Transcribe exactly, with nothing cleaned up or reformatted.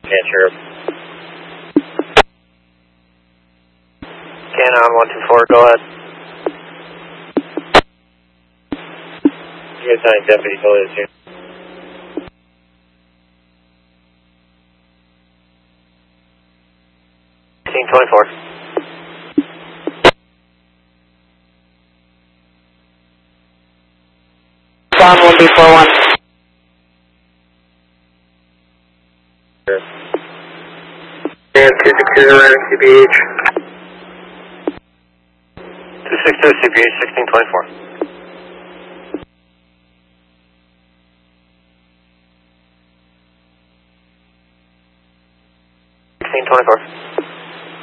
Yeah, sure. Canon one two four, go ahead. U S nine Deputy, go ahead, soon. sixteen twenty-four. Down one B four one. Sure. And two six zero C P H. two six two C P H, sixteen twenty-four. sixteen twenty-four.